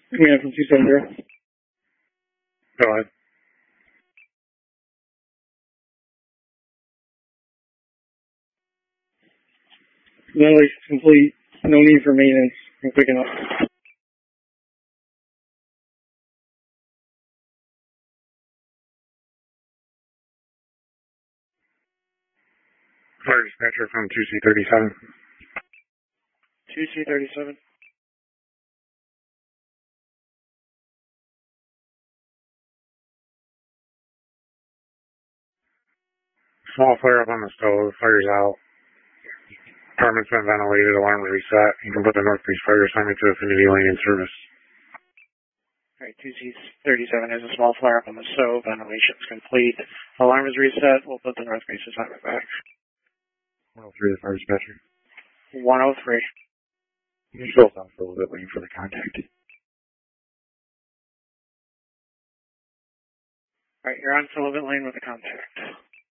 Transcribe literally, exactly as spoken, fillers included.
Command from two seven zero. Go ahead. Ventilation complete. No need for maintenance. I'm quick enough. Fire dispatcher from two C thirty-seven. two C thirty-seven. Small flare up on the stove. Fire's out. Apartment's been ventilated. Alarm reset. You can put the Northbreeze Fire Assignment to Affinity Lane in service. Alright, two C thirty-seven has a small flare up on the stove. Ventilation's complete. Alarm is reset. We'll put the Northbreeze Assignment back. one oh three, the fire dispatcher. one oh three. You show us off a little bit waiting for the contact. Alright, you're on Sullivan Lane with the contact.